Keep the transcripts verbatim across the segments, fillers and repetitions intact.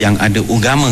yang ada agama.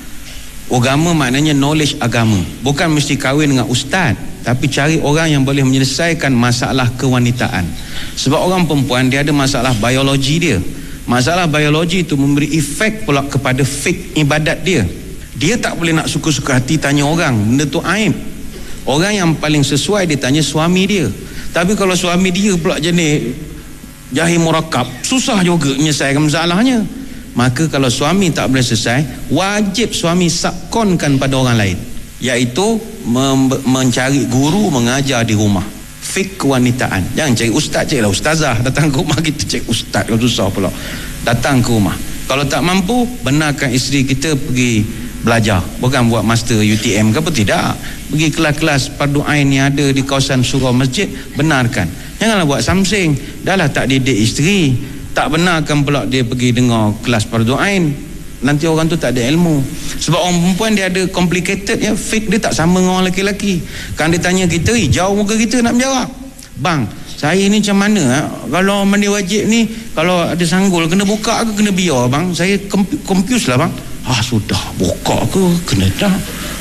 Agama maknanya knowledge agama. Bukan mesti kahwin dengan ustaz, tapi cari orang yang boleh menyelesaikan masalah kewanitaan. Sebab orang perempuan dia ada masalah biologi dia. Masalah biologi itu memberi efek pula kepada fik ibadat dia. Dia tak boleh nak suka-suka hati tanya orang, benda tu aib. Orang yang paling sesuai dia tanya suami dia. Tapi kalau suami dia pula jenis jahil murakab, susah juga menyelesaikan masalahnya. Maka kalau suami tak boleh selesai, wajib suami subkonkan pada orang lain, iaitu mem- mencari guru mengajar di rumah fik kewanitaan. Jangan cari ustaz, carilah ustazah. Datang ke rumah kita cari ustaz, kalau susah pula. Datang ke rumah. Kalau tak mampu, benarkan isteri kita pergi belajar, bukan buat master U T M ke apa, tidak. Pergi kelas-kelas fardu ain yang ada di kawasan surau masjid, benarkan. Janganlah buat samsing, dah lah tak didik isteri, tak benarkan pula dia pergi dengar kelas fardu ain. Nanti orang tu tak ada ilmu. Sebab orang perempuan dia ada complicated ya, fik dia tak sama dengan orang lelaki. Kan dia tanya kita, jauh muka kita nak menjawab. Bang, saya ni macam mana ha? Kalau mandi wajib ni, kalau ada sanggul kena buka ke kena biar bang? Saya confuse lah bang. Ah sudah, buka ke kena dah.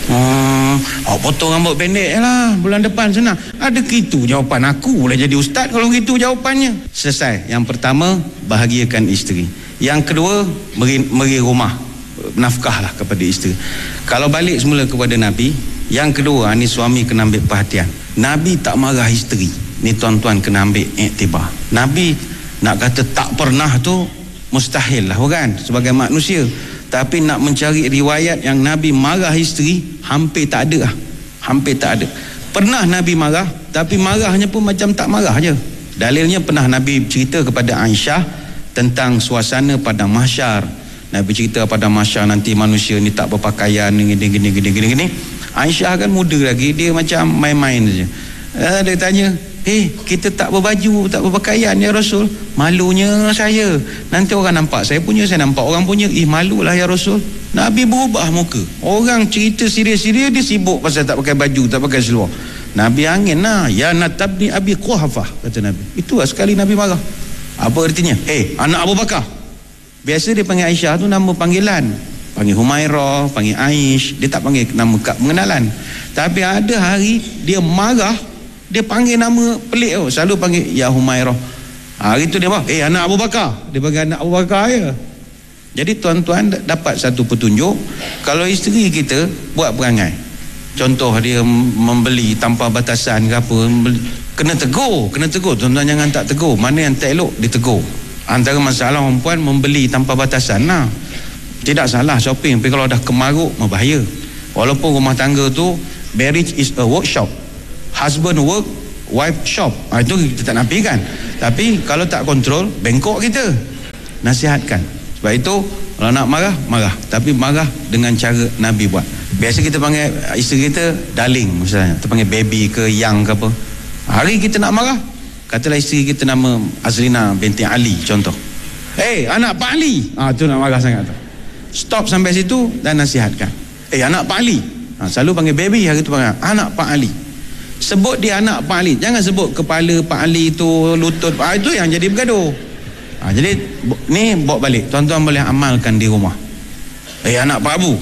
Hmm, awak potong rambut pendek lah, bulan depan senang. Ada gitu jawapan aku, boleh jadi ustaz kalau gitu jawapannya. Selesai. Yang pertama, bahagiakan isteri. Yang kedua, beri, beri rumah, nafkahlah kepada isteri. Kalau balik semula kepada Nabi, yang kedua ni suami kena ambil perhatian. Nabi tak marah isteri. Ni tuan-tuan kena ambil iktibar. Nabi nak kata tak pernah tu mustahil lah kan, sebagai manusia. Tapi nak mencari riwayat yang Nabi marah isteri, hampir tak ada lah. Hampir tak ada. Pernah Nabi marah, tapi marahnya pun macam tak marah je. Dalilnya pernah Nabi cerita kepada Aisyah tentang suasana pada mahsyar. Nabi cerita pada mahsyar nanti manusia ni tak berpakaian gini gini gini gini gini. Aisyah kan muda lagi, dia macam main-main saja. Eh, dia tanya, "Eh, kita tak berbaju, tak berpakaian ya Rasul." "Malunya saya. Nanti orang nampak saya punya, saya nampak orang punya. Ih, malulah ya Rasul." Nabi berubah muka. Orang cerita serius-serius, dia sibuk pasal tak pakai baju, tak pakai seluar. Nabi angin lah. "Ya natabni Abi Quhafah," kata Nabi. Itulah sekali Nabi marah. Apa artinya? "Eh, anak Abu Bakar." Biasa dia panggil Aisyah tu nama panggilan. Panggil Humairah, panggil Aish. Dia tak panggil nama kad pengenalan. Tapi ada hari dia marah, dia panggil nama pelik tu. Selalu panggil ya Humairah. Hari tu dia marah, "Eh, anak Abu Bakar." Dia panggil anak Abu Bakar je. Jadi tuan-tuan dapat satu petunjuk, kalau isteri kita buat perangai, contoh dia membeli tanpa batasan ke apa, kena tegur, kena tegur. Tuan-tuan jangan tak tegur. Mana yang tak elok ditegur. Antara masalah orang perempuan membeli tanpa batasan lah. Tidak salah shopping, tapi kalau dah kemaruk berbahaya. Walaupun rumah tangga tu marriage is a workshop, husband work, wife shop. Ha, itu kita tak nafikan. Tapi kalau tak kontrol, bengkok kita. Nasihatkan. Sebab itu kalau nak marah, marah. Tapi marah dengan cara Nabi buat. Biasa kita panggil isteri kita darling misalnya. Kita panggil baby ke yang ke apa. Hari kita nak marah, katalah isteri kita nama Azrina binti Ali contoh. "Eh, anak Pak Ali." Ah, tu nak marah sangat tu. Stop sampai situ dan nasihatkan. "Eh, anak Pak Ali." Ha, selalu panggil baby, hari tu panggil anak Pak Ali. Sebut dia anak Pak Ali. Jangan sebut kepala Pak Ali tu, lutut. Ah, itu yang jadi bergaduh. Ha, jadi ni bawa balik. Tuan-tuan boleh amalkan di rumah. "Eh, anak Pak Abu."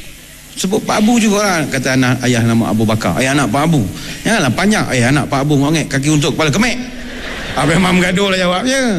Sebut Pak Abu juga lah. Kata anak ayah nama Abu Bakar. "Eh, anak Pak Abu." Janganlah panjang. "Eh, anak Pak Abu ngongek kaki untuk kepala kemek." Apa memang bergaduh lah jawabnya.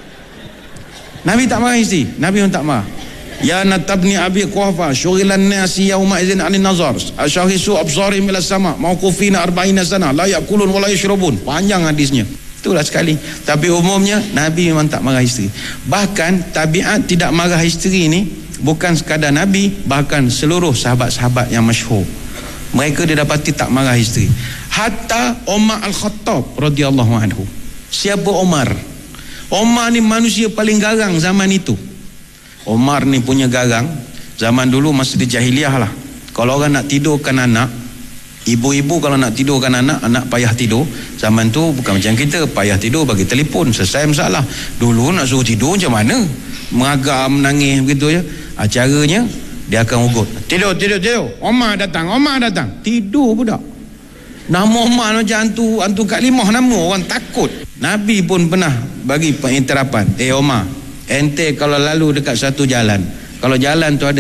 Nabi tak marah isteri. Nabi pun tak marah. "Ya natabni Abi Quhafah syughilan nasi yawma idzin 'anil nazar ashahisu absarihim ila sama mawqufina arba'ina sana la yakulun wa la yashrabun." Panjang hadisnya. Itulah sekali. Tapi umumnya Nabi memang tak marah isteri. Bahkan tabiat tidak marah isteri ni bukan sekadar Nabi, bahkan seluruh sahabat-sahabat yang masyhur. Mereka didapati tak marah isteri. Hatta Umar Al-Khattab radhiyallahu anhu. Siapa Umar? Umar ni manusia paling garang zaman itu. Umar ni punya garang zaman dulu masa di jahiliah lah. Kalau orang nak tidurkan anak, ibu-ibu kalau nak tidurkan anak, anak payah tidur. Zaman tu bukan macam kita, payah tidur bagi telefon, selesai masalah. Dulu nak suruh tidur macam mana? Meragam, menangis begitu je. Acaranya dia akan ugut. "Tidur, tidur, tidur. Omar datang, Omar datang." Tidur budak. Nama Omar macam hantu, hantu kat limah nama, orang takut. Nabi pun pernah bagi penginterapan. "Eh Omar, ente kalau lalu dekat satu jalan, Kalau jalan tu ada